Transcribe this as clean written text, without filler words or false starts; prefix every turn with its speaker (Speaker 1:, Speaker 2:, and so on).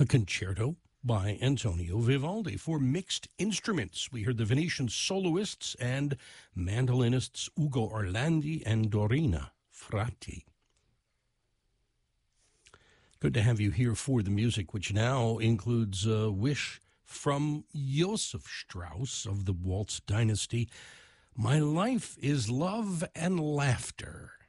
Speaker 1: a concerto by Antonio Vivaldi for mixed instruments. We heard the Venetian soloists and mandolinists Ugo Orlandi and Dorina Frati. Good to have you here for the music, which now includes a wish from Joseph Strauss of the Waltz dynasty. My life is love and laughter.